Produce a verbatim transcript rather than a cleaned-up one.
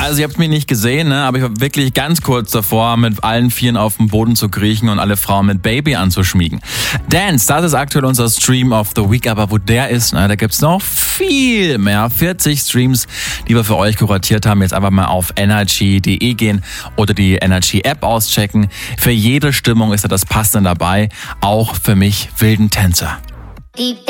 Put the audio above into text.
Also ihr habt mich nicht gesehen, ne? Aber ich war wirklich ganz kurz davor, mit allen Vieren auf den Boden zu kriechen und alle Frauen mit Baby anzuschmiegen. Dance, das ist aktuell unser Stream of the Week, aber wo der ist, ne, da gibt's noch viel mehr. vierzig Streams, die wir für euch kuratiert haben. Jetzt einfach mal auf energy punkt de gehen oder die Energy App auschecken. Für jede Stimmung ist da das Passende dabei, auch für mich wilden Tänzer.